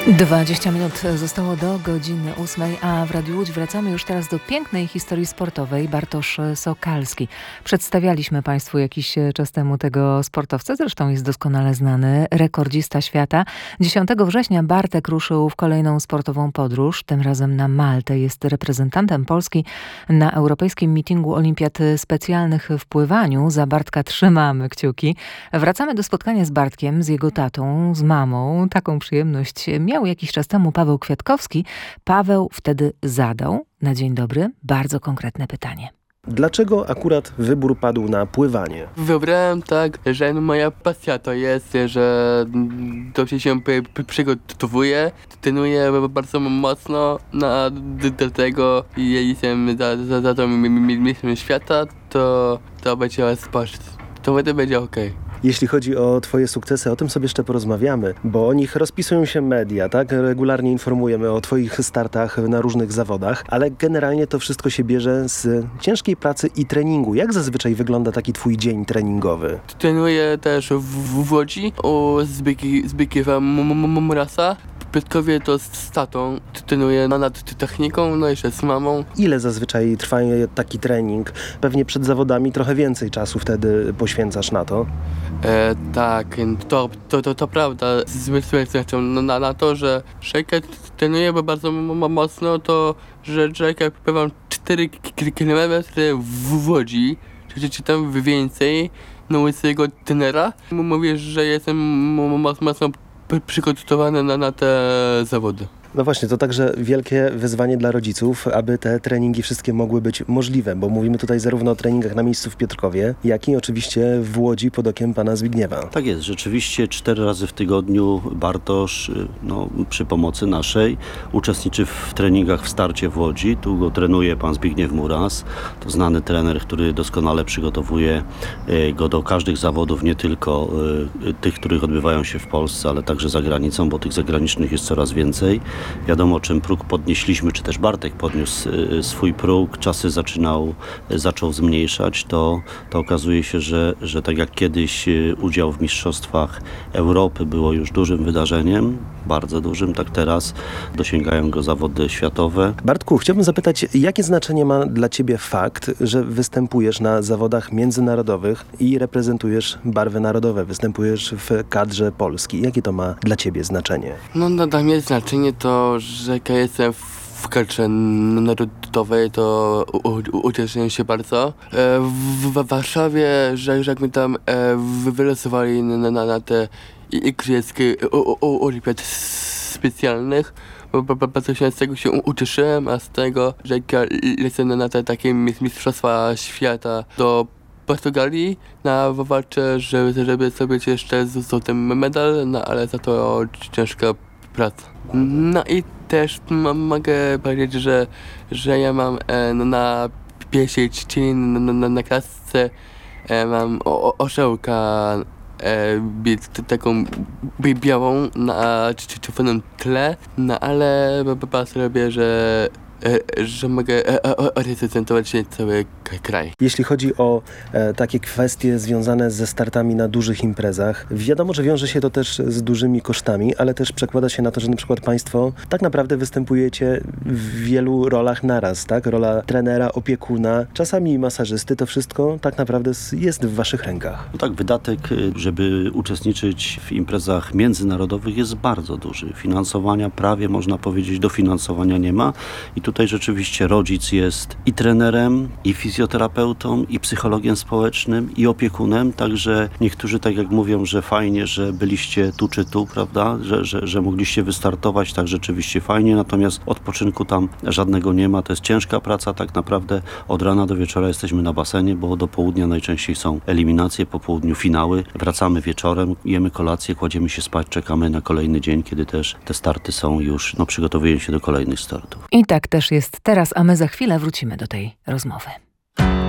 20 minut zostało do godziny 8, a w Radiu Łódź wracamy już teraz do pięknej historii sportowej. Bartosz Sokalski. Przedstawialiśmy Państwu jakiś czas temu tego sportowca, zresztą jest doskonale znany, rekordzista świata. 10 września Bartek ruszył w kolejną sportową podróż, tym razem na Maltę. Jest reprezentantem Polski na europejskim meetingu olimpiad specjalnych w pływaniu. Za Bartka trzymamy kciuki. Wracamy do spotkania z Bartkiem, z jego tatą, z mamą. Taką przyjemność miał jakiś czas temu Paweł Kwiatkowski. Paweł wtedy zadał, na dzień dobry, bardzo konkretne pytanie. Dlaczego akurat wybór padł na pływanie? Wybrałem tak, że moja pasja to jest, że dobrze się przygotowuję, trenuję bardzo mocno, do tego jestem za to mistrzem świata, to będzie sport, to wtedy będzie okej. Jeśli chodzi o Twoje sukcesy, o tym sobie jeszcze porozmawiamy, bo o nich rozpisują się media, tak? Regularnie informujemy o Twoich startach na różnych zawodach, ale generalnie to wszystko się bierze z ciężkiej pracy i treningu. Jak zazwyczaj wygląda taki Twój dzień treningowy? Trenuję też w Łodzi u Zbigniewa Murasa. W Piotrkowie to z tatą, trenuję nad techniką, no i jeszcze z mamą. Ile zazwyczaj trwa taki trening? Pewnie przed zawodami trochę więcej czasu wtedy poświęcasz na to. Tak, to prawda. Zmysłem na to, że jak trenuję bardzo mocno, to że jak pływam 4 km w Łodzi, czy tam więcej, no łysego trenera, mówię, że jestem mocno przygotowany na te zawody. No właśnie, to także wielkie wyzwanie dla rodziców, aby te treningi wszystkie mogły być możliwe, bo mówimy tutaj zarówno o treningach na miejscu w Piotrkowie, jak i oczywiście w Łodzi pod okiem pana Zbigniewa. Tak jest, rzeczywiście 4 razy w tygodniu Bartosz przy pomocy naszej uczestniczy w treningach w starcie w Łodzi. Tu go trenuje pan Zbigniew Muras, to znany trener, który doskonale przygotowuje go do każdych zawodów, nie tylko tych, których odbywają się w Polsce, ale także za granicą, bo tych zagranicznych jest coraz więcej. Wiadomo, czym próg podnieśliśmy, czy też Bartek podniósł swój próg, czasy zaczął zmniejszać, to okazuje się, że tak jak kiedyś udział w Mistrzostwach Europy było już dużym wydarzeniem, bardzo dużym, tak teraz dosięgają go zawody światowe. Bartku, chciałbym zapytać, jakie znaczenie ma dla Ciebie fakt, że występujesz na zawodach międzynarodowych i reprezentujesz barwy narodowe, występujesz w kadrze Polski. Jakie to ma dla Ciebie znaczenie? No dla mnie znaczenie to, że jak ja jestem w kadrze narodowej, to ucieszyłem się bardzo. W Warszawie, że jak mnie tam wylosowali na te igrzyska olimpiad specjalnych, bardzo się z tego się ucieszyłem, a z tego, że jak ja lecę na te takie mistrzostwa świata do Portugalii na walce, żeby sobie jeszcze złoty medal, no ale za to ciężka praca. No i też mogę powiedzieć, że ja mam na pierwszej trzcinie na klasce mam orzełka taką białą na czerwonym tle, no ale bardzo lubię, że mogę reprezentować cały kraj. Jeśli chodzi o takie kwestie związane ze startami na dużych imprezach, wiadomo, że wiąże się to też z dużymi kosztami, ale też przekłada się na to, że na przykład Państwo tak naprawdę występujecie w wielu rolach naraz, tak? Rola trenera, opiekuna, czasami masażysty, to wszystko tak naprawdę jest w Waszych rękach. No tak, wydatek, żeby uczestniczyć w imprezach międzynarodowych jest bardzo duży. Finansowania prawie, można powiedzieć, dofinansowania nie ma i tutaj rzeczywiście rodzic jest i trenerem, i fizjoterapeutą, i psychologiem społecznym, i opiekunem, także niektórzy tak jak mówią, że fajnie, że byliście tu czy tu, prawda, że mogliście wystartować, tak rzeczywiście fajnie, natomiast odpoczynku tam żadnego nie ma, to jest ciężka praca, tak naprawdę od rana do wieczora jesteśmy na basenie, bo do południa najczęściej są eliminacje, po południu finały, wracamy wieczorem, jemy kolację, kładziemy się spać, czekamy na kolejny dzień, kiedy też te starty są już, przygotowujemy się do kolejnych startów. I tak też jest teraz, a my za chwilę wrócimy do tej rozmowy.